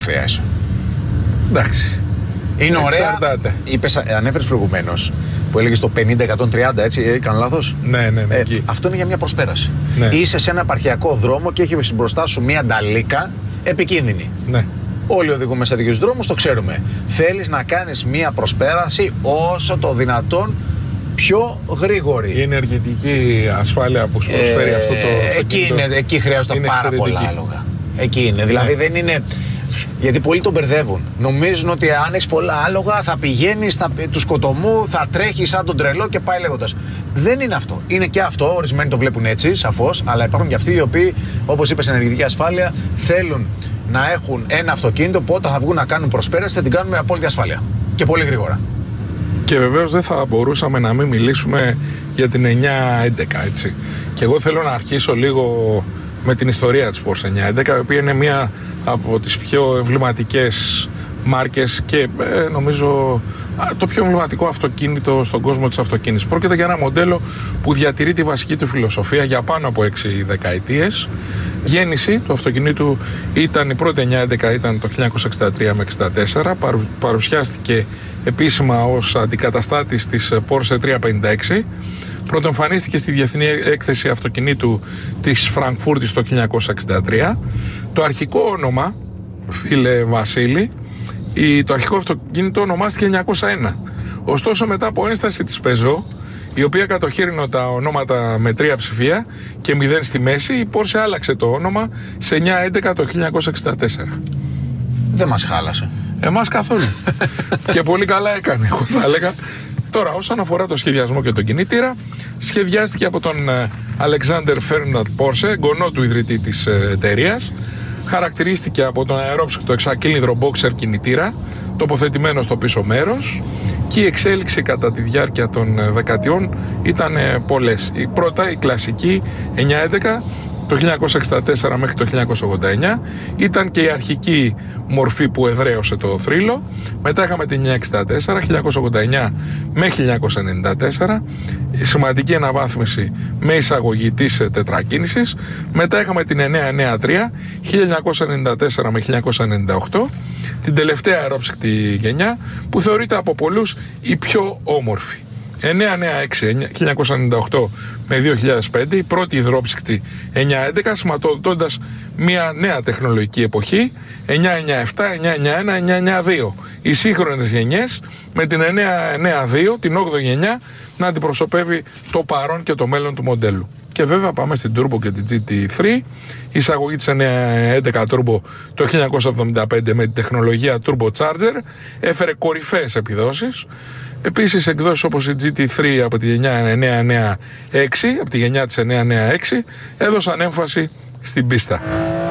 χρειάζεσαι. Εντάξει. Είναι ωραία. Εξαρτάται. Ανέφερες προηγουμένως που έλεγες το 50-130, έτσι, κάνω λάθος. Ναι. Αυτό είναι για μια προσπέραση. Ναι. Είσαι σε ένα επαρχιακό δρόμο και έχει μπροστά σου μια νταλίκα επικίνδυνη. Ναι. Όλοι οδηγούμε σε τέτοιους δρόμους, το ξέρουμε. Θέλεις να κάνεις μια προσπέραση όσο το δυνατόν πιο γρήγορη. Η ενεργητική ασφάλεια που σου προσφέρει αυτό το. Εκεί χρειάζονται πάρα πολλά άλογα. Εκεί είναι. Δηλαδή δεν είναι. Γιατί πολλοί τον μπερδεύουν. Νομίζουν ότι αν έχεις πολλά άλογα θα πηγαίνεις του σκοτωμού, θα τρέχεις σαν τον τρελό και πάει λέγοντας. Δεν είναι αυτό. Είναι και αυτό. Ορισμένοι το βλέπουν έτσι, σαφώς. Αλλά υπάρχουν και αυτοί οι οποίοι, όπως είπες, ενεργητική ασφάλεια θέλουν να έχουν ένα αυτοκίνητο που όταν θα βγουν να κάνουν προσπέραση θα την κάνουν με απόλυτη ασφάλεια. Και πολύ γρήγορα. Και βεβαίως δεν θα μπορούσαμε να μην μιλήσουμε για την 911, έτσι. Και εγώ θέλω να αρχίσω λίγο με την ιστορία της Porsche 911, η οποία είναι μία από τις πιο εμβληματικές μάρκες και νομίζω το πιο εμβληματικό αυτοκίνητο στον κόσμο της αυτοκίνησης. Πρόκειται για ένα μοντέλο που διατηρεί τη βασική του φιλοσοφία για πάνω από 6 δεκαετίες. Γέννηση του αυτοκινήτου ήταν η πρώτη 911, ήταν το 1963 με 64. Παρουσιάστηκε επίσημα ως αντικαταστάτης της Porsche 356. Πρωτοεμφανίστηκε στη Διεθνή Έκθεση Αυτοκινήτου της Φραγκφούρτης το 1963. Το αρχικό όνομα, φίλε Βασίλη, το αρχικό αυτοκίνητο ονομάστηκε 901. Ωστόσο, μετά από ένσταση της Peugeot, η οποία κατοχύρινε τα ονόματα με 3 ψηφία και 0 στη μέση, η Porsche άλλαξε το όνομα σε 911 το 1964. Δεν μας χάλασε. Εμάς καθόλου. Και πολύ καλά έκανε, εγώ θα έλεγα. Τώρα, όσον αφορά το σχεδιασμό και τον κινητήρα, σχεδιάστηκε από τον Alexander Ferdinand Porsche, γονό του ιδρυτή της εταιρείας. Χαρακτηρίστηκε από τον αερόψυκτο εξακύλινδρο boxer κινητήρα, τοποθετημένο στο πίσω μέρος, και η εξέλιξη κατά τη διάρκεια των δεκαετιών ήταν πολλές. Η κλασική 911, το 1964 μέχρι το 1989, ήταν και η αρχική μορφή που εδραίωσε το θρύλο. Μετά είχαμε την 964, 1989 με 1994, σημαντική αναβάθμιση με εισαγωγή της τετρακίνησης. Μετά είχαμε την 993, 1994 με 1998, την τελευταία αερόψυκτη γενιά που θεωρείται από πολλούς η πιο όμορφη. 996, 1998 με 2005, η πρώτη υδρόψυκτη 911, σηματοδοτώντας μια νέα τεχνολογική εποχή. 997, 991, 992, οι σύγχρονες γενιές, με την 992, την 8η γενιά, να αντιπροσωπεύει το παρόν και το μέλλον του μοντέλου. Και βέβαια πάμε στην Turbo και την GT3. Η εισαγωγή της 911 Turbo το 1975 με την τεχνολογία Turbocharger έφερε κορυφαίες επιδόσεις. Επίσης, εκδόσεις όπως η GT3 από τη γενιά 996, από τη γενιά της 996, έδωσαν έμφαση στην πίστα.